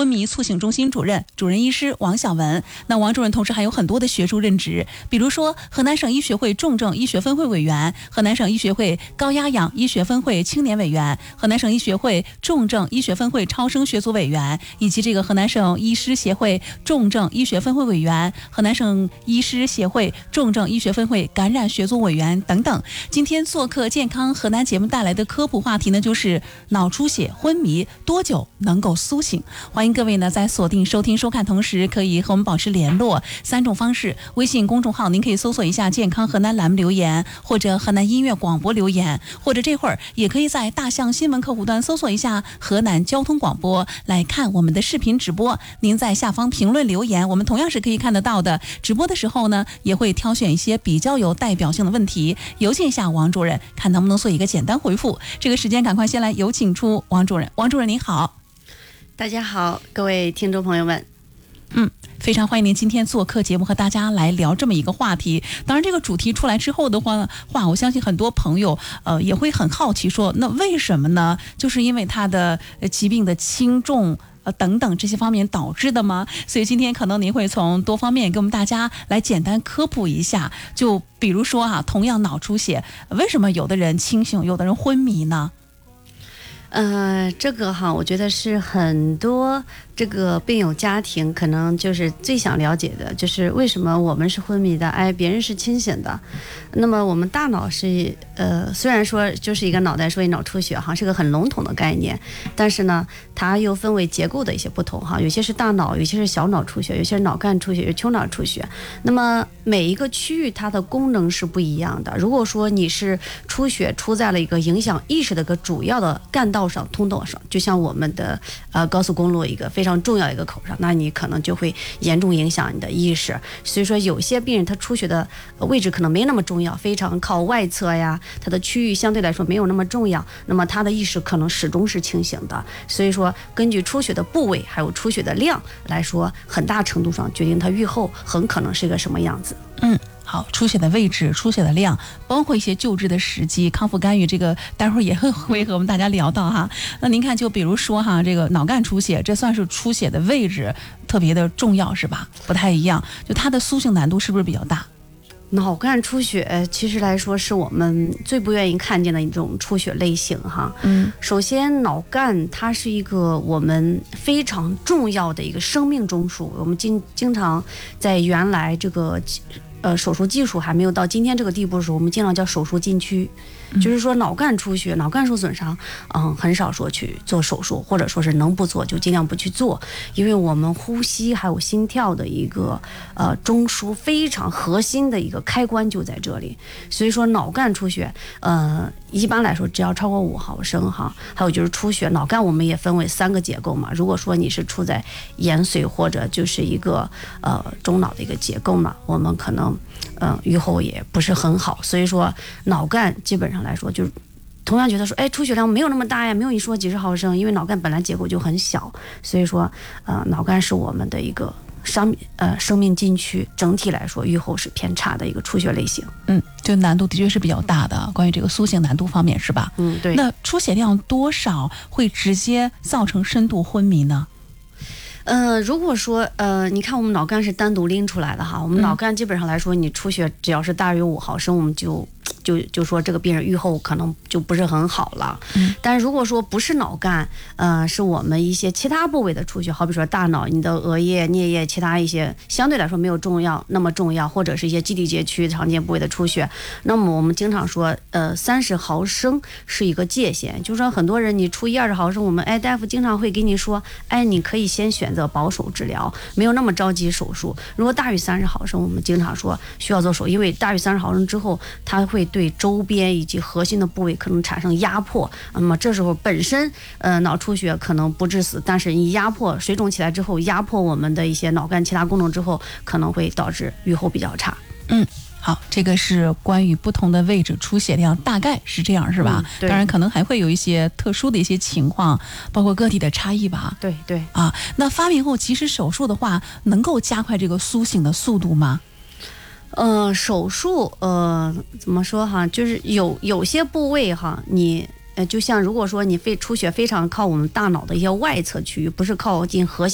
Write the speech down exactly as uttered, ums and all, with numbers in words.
昏迷促醒中心主任、主任医师王晓文。那王主任同时还有很多的学术任职，比如说河南省医学会重症医学分会委员、河南省医学会高压氧医学分会青年委员、河南省医学会重症医学分会超声学组委员，以及这个河南省医师协会重症医学分会委员、河南省医师协会重症医学分会感染学组委员等等。今天做客健康河南节目带来的科普话题呢，就是脑出血昏迷多久能够苏醒。欢迎各位呢在锁定收听收看同时，可以和我们保持联络。三种方式：微信公众号您可以搜索一下健康河南栏目留言，或者河南音乐广播留言，或者这会儿也可以在大象新闻客户端搜索一下河南交通广播来看我们的视频直播。您在下方评论留言，我们同样是可以看得到的。直播的时候呢，也会挑选一些比较有代表性的问题，有请一下王主任，看能不能做一个简单回复。这个时间赶快先来有请出王主任。王主任您好。 大家好，各位听众朋友们。 嗯，非常欢迎您今天做客节目，和大家来聊这么一个话题。当然，这个主题出来之后的话，话我相信很多朋友呃也会很好奇说，那为什么呢？就是因为他的疾病的轻重呃等等这些方面导致的吗？所以今天可能您会从多方面给我们大家来简单科普一下。就比如说哈、啊，同样脑出血，为什么有的人清醒，有的人昏迷呢？ 呃，这个哈，我觉得是很多这个病友家庭可能就是最想了解的，就是为什么我们是昏迷的，哎，别人是清醒的。那么我们大脑是呃，虽然说就是一个脑袋，所以脑出血哈是个很笼统的概念，但是呢，它又分为结构的一些不同哈，有些是大脑，有些是小脑出血，有些是脑干出血，有丘脑出血。那么每一个区域它的功能是不一样的。如果说你是出血出在了一个影响意识的一个主要的干道上、通道上，就像我们的呃高速公路一个非常重要一个口上，那你可能就会严重影响你的意识。所以说有些病人他出血的位置可能没那么重要，非常靠外侧呀，他的区域相对来说没有那么重要，那么他的意识可能始终是清醒的。所以说根据出血的部位还有出血的量来说，很大程度上决定他预后很可能是一个什么样子。 嗯，好，出血的位置、出血的量，包括一些救治的时机、康复干预，这个待会儿也会会和我们大家聊到哈。那您看，就比如说哈，这个脑干出血，这算是出血的位置特别的重要是吧？不太一样，就它的苏醒难度是不是比较大？ 脑干出血其实来说是我们最不愿意看见的一种出血类型哈。嗯，首先脑干它是一个我们非常重要的一个生命中枢，我们经经常在原来这个呃手术技术还没有到今天这个地步的时候，我们经常叫手术禁区。就是说脑干出血、脑干受损伤，嗯，很少说去做手术，或者说是能不做就尽量不去做，因为我们呼吸还有心跳的一个呃中枢非常核心的一个开关就在这里。所以说脑干出血，呃，一般来说只要超过五毫升哈，还有就是出血，脑干我们也分为三个结构嘛。如果说你是处在延髓或者就是一个呃中脑的一个结构嘛，我们可能呃预后也不是很好。所以说脑干基本上来说，就是同样觉得说，哎，出血量没有那么大呀，没有你说几十毫升，因为脑干本来结构就很小，所以说，呃，脑干是我们的一个生呃生命禁区，整体来说预后是偏差的一个出血类型。 嗯，这难度的确是比较大的，关于这个苏醒难度方面是吧？ 嗯，对。 那出血量多少会直接造成深度昏迷呢？ 呃，如果说呃，你看我们脑干是单独拎出来的哈，我们脑干基本上来说，你出血只要是大于五毫升，我们就就就说这个病人预后可能就不是很好了。嗯，但如果说不是脑干，呃，是我们一些其他部位的出血，好比说大脑、你的额叶、颞叶，其他一些相对来说没有重要那么重要，或者是一些基底节区常见部位的出血，那么我们经常说，呃，三十毫升是一个界限，就是说很多人你出一二十毫升，我们哎大夫经常会给你说，哎，你可以先选择保守治疗，没有那么着急手术。如果大于三十毫升，我们经常说需要做手术，因为大于三十毫升之后，它会对周边以及核心的部位可能产生压迫。那么这时候本身呃脑出血可能不致死，但是你压迫水肿起来之后，压迫我们的一些脑干其他功能之后，可能会导致预后比较差。 嗯。好，这个是关于不同的位置出血量，大概是这样是吧？嗯、当然可能还会有一些特殊的一些情况，包括个体的差异吧。 对对啊，那发明后其实手术的话，能够加快这个苏醒的速度吗？ 呃，手术呃怎么说哈，就是有有些部位哈，你呃就像如果说你非出血非常靠我们大脑的一些外侧区域，不是靠近核心